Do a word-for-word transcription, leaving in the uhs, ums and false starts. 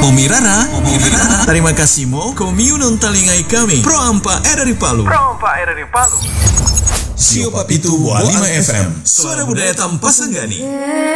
Pomirara, Pomirara. Terima kasih mo, komiu non talingai kami. Pro Ampa era di Palu. Pro Ampa era di Palu. Sio Papitu Buah lima F M. Suara budaya tanpa sanggani.